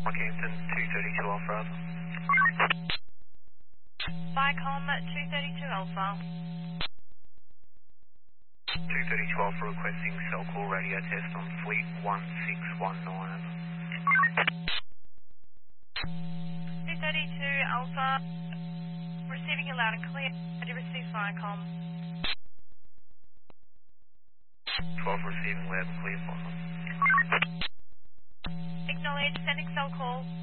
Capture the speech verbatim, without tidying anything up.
Rockhampton, two thirty-two Alpha. Vicom two thirty-two Alpha. two thirty-two Alpha requesting cell call radio test on fleet one six one nine. two thirty-two Alpha, receiving you loud and clear. I do receive Vicom. twelve receiving loud and clear from them. Acknowledge, sending cell call.